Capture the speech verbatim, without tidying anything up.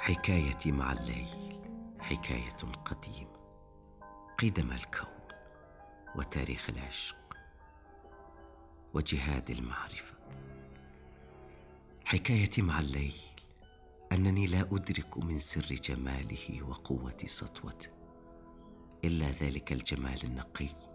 حكايتي مع الليل حكاية قديمة، قدم الكون وتاريخ العشق وجهاد المعرفة. حكايتي مع الليل أنني لا أدرك من سر جماله وقوة سطوته إلا ذلك الجمال النقي